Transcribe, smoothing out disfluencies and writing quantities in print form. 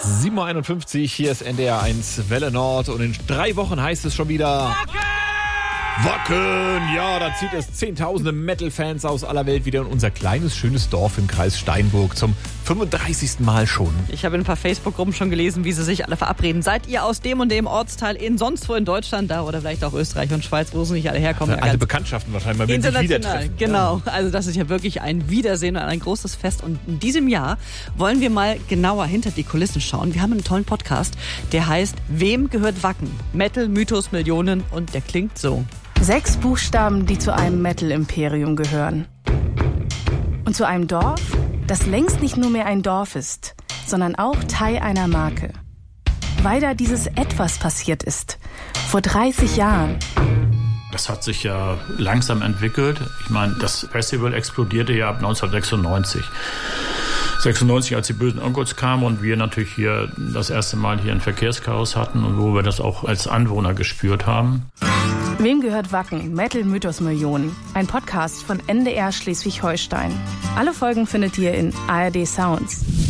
7.51 Uhr, hier ist NDR 1 Welle Nord und in 3 Wochen heißt es schon wieder Wacken! Ja, da zieht es Zehntausende Metal-Fans aus aller Welt wieder in unser kleines, schönes Dorf im Kreis Steinburg zum 35. Mal schon. Ich habe in ein paar Facebook-Gruppen schon gelesen, wie sie sich alle verabreden. Seid ihr aus dem und dem Ortsteil in sonst wo in Deutschland da oder vielleicht auch Österreich und Schweiz, wo sie nicht alle herkommen? Alte Bekanntschaften wahrscheinlich, wenn sie wieder treffen. Genau, also das ist ja wirklich ein Wiedersehen und ein großes Fest. Und in diesem Jahr wollen wir mal genauer hinter die Kulissen schauen. Wir haben einen tollen Podcast, der heißt Wem gehört Wacken? Metal, Mythos, Millionen und der klingt so. 6 Buchstaben, die zu einem Metal-Imperium gehören. Und zu einem Dorf, das längst nicht nur mehr ein Dorf ist, sondern auch Teil einer Marke. Weil da dieses Etwas passiert ist. Vor 30 Jahren. Das hat sich ja langsam entwickelt. Ich meine, das Festival explodierte ja ab 1996. 96, als die bösen Onkels kamen und wir natürlich hier das erste Mal hier ein Verkehrschaos hatten und wo wir das auch als Anwohner gespürt haben. Wem gehört Wacken? Metal Mythos Millionen. Ein Podcast von NDR Schleswig-Holstein. Alle Folgen findet ihr in ARD Sounds.